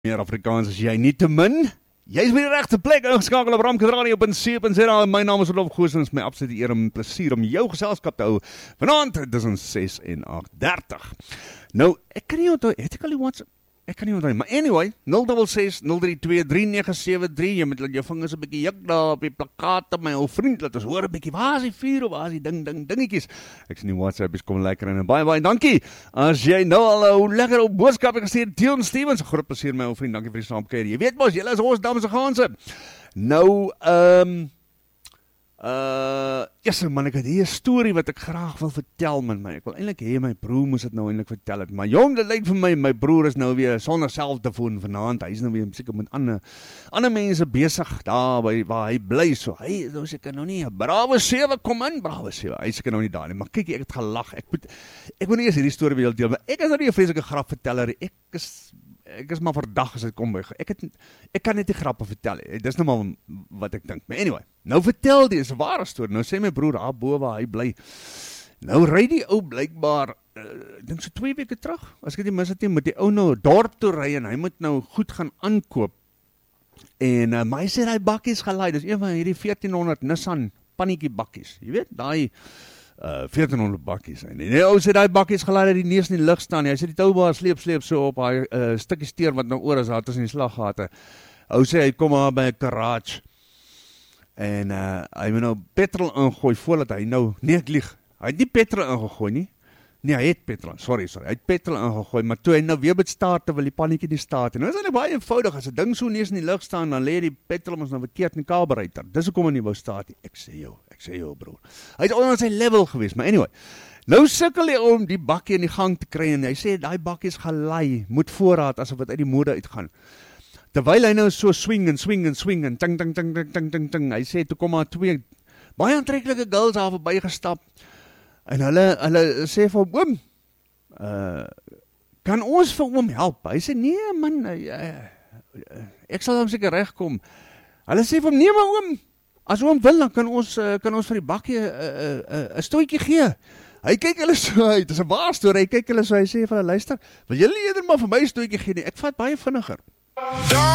Meer Afrikaans as jy nie te min. Jy is by die regte plek ingeskakel op Ramkadradio op 7.0. My naam is Rolf Goosen, is my absolute eer en plesier om jou geselskap te hou. Vanaand, dis ons 6 en 8:30. Nou, ek kan nie onthou, het ek al die WhatsApp? Ek kan nie onthou, maar anyway, 066-032-3973, jy moet jou vingers 'n bietjie juk daar op die plakate, my ou vriend, laat ons hoor 'n bietjie, waar is die vuur of waar is die dingetjies? Ek sien die WhatsAppies kom lekker in en baie dankie. As jy nou al lekker op boodskap het gestuur, Dion Stevens, groot plesier my ou vriend, dankie vir die saamkuier. Jy weet mos, julle is ons dames en ganse. Nou, yes man, ek het hier 'n storie wat ek graag wil vertel met my. Ek wil eintlik hê my broer moes dit nou eintlik vertel het. Maar jong, dit lyk vir my broer is nou weer sonder selftefoon vanaand. Hy is nou weer seker met ander mense besig daar waar hy bly. So hy is seker nou nie 'n brawe 7 kom in, brawe 7. Hy is seker nou nie daar nie. Maar kyk, ek het gelag. Ek moet nie eens hierdie storie by julle deel, maar ek is nou nie 'n vreeslike grapverteller. Ek is maar verdag as dit kom by. Ek kan net die grappe vertel. Dis nou maar wat ek dink. Maar anyway, nou vertel die, is 'n ware storie. Nou sê my broer daar bo waar hy bly. Nou ry die ou blykbaar, ek dink so 2 weke terug. As ek dit mis het, moet die ou nou 'n dorp toe ry en hy moet nou goed gaan aankoop. En maar hy sê hy bakkies gelaai. Dis een van hierdie 1400 Nissan pannetjie bakkies. Jy weet, daai 1400 bakkies. En die ou sê die bakkies gelaai dat die neus in die lug staan. Hy sê die toubaar sleep so op hy stukkie steur wat nou oor is, daar tussen die slaggate. Ou sê hy kom maar by 'n garage. En hy moet nou petrol ingooi voordat hy nou, nee ek lieg, hy het nie petrol ingegooi nie. Nee, hy het petrol, sorry, hy het petrol ingegooi, maar toe hy nou weer met staat, wil die pannetjie nie staat. En nou is dit baie eenvoudig, as 'n ding so neus in die lug staan, dan lê die petrol ons nou verkeerd in die carburetor. Dis hoekom hy nie wou staat nie. Ek sê jou broer. Hy het onder sy level gewees, maar anyway. Nou sukkel hy om die bakkie in die gang te kry en hy sê daai bakkie is gelaai, moet voorraad asof dit uit die mode uitgaan. Terwyl hy nou so swing en ting. Hy sê toe kom maar 2 baie aantreklike girls daar verbygestap. En hulle sê vir hom, oom, kan ons vir oom help? Hy sê, nee man, ek sal hom seker regkom. Hulle sê vir hom, nee maar oom, as oom wil, dan kan ons vir die bakkie 'n stootjie gee. Hy kyk hulle so uit, dis 'n waar storie, hy kyk hulle so, hy sê vir hulle, luister, wil julle eerder maar vir my 'n stootjie gee nie, ek vat baie vinniger.